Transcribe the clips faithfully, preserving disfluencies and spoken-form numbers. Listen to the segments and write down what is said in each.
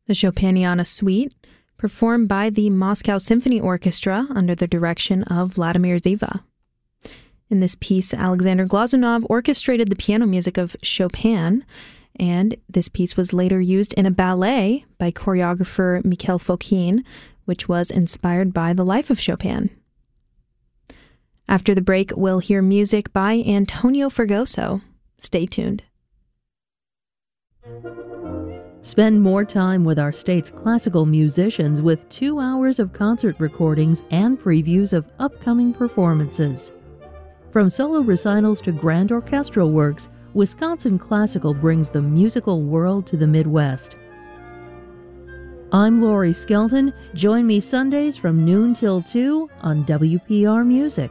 the Chopiniana Suite, performed by the Moscow Symphony Orchestra under the direction of Vladimir Ziva. In this piece, Alexander Glazunov orchestrated the piano music of Chopin, and this piece was later used in a ballet by choreographer Mikhail Fokine, which was inspired by the life of Chopin. After the break, we'll hear music by Antonio Fregoso. Stay tuned. Spend more time with our state's classical musicians with two hours of concert recordings and previews of upcoming performances. From solo recitals to grand orchestral works, Wisconsin Classical brings the musical world to the Midwest. I'm Lori Skelton. Join me Sundays from noon till two on W P R Music.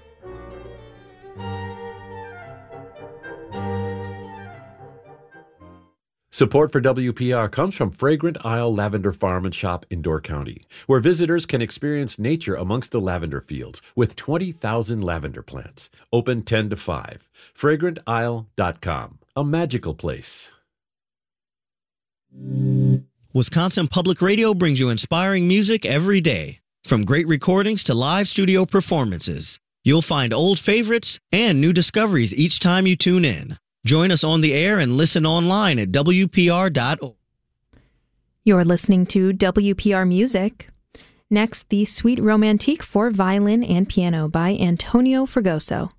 Support for W P R comes from Fragrant Isle Lavender Farm and Shop in Door County, where visitors can experience nature amongst the lavender fields with twenty thousand lavender plants. Open ten to five. fragrant isle dot com. A magical place. Wisconsin Public Radio brings you inspiring music every day. From great recordings to live studio performances, you'll find old favorites and new discoveries each time you tune in. Join us on the air and listen online at W P R dot org. You're listening to W P R Music. Next, the Suite Romantique for violin and piano by Antonio Fregoso.